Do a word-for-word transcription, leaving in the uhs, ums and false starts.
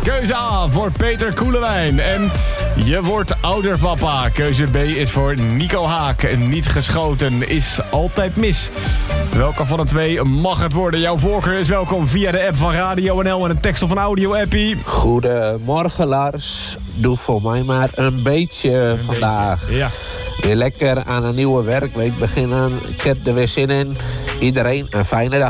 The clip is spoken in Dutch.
Keuze A voor Peter Koelewijn. En je wordt ouder, papa. Keuze B is voor Nico Haak. Niet geschoten is altijd mis. Welke van de twee mag het worden? Jouw voorkeur is welkom via de app van Radio N L en een tekst of een audio-appie. Goedemorgen, Lars. Doe voor mij maar een beetje Een vandaag. beetje, ja. Weer lekker aan een nieuwe werkweek beginnen. Ik heb er weer zin in. Iedereen een fijne dag.